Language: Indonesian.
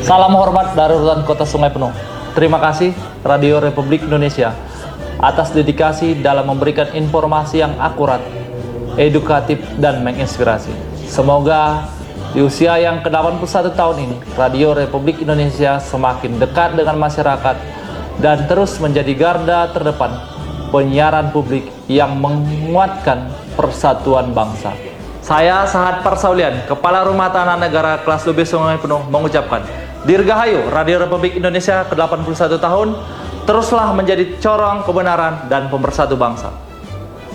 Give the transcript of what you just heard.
Salam hormat dari Rutan Kota Sungai Penuh. Terima kasih Radio Republik Indonesia atas dedikasi dalam memberikan informasi yang akurat, edukatif, dan menginspirasi. Semoga di usia yang ke-81 tahun ini, Radio Republik Indonesia semakin dekat dengan masyarakat dan terus menjadi garda terdepan penyiaran publik yang menguatkan persatuan bangsa. Saya Sahat Parsaulian, Kepala Rumah Tahanan Negara Kelas 12 Sungai Penuh mengucapkan, Dirgahayu Radio Republik Indonesia ke-81 tahun, teruslah menjadi corong kebenaran dan pemersatu bangsa.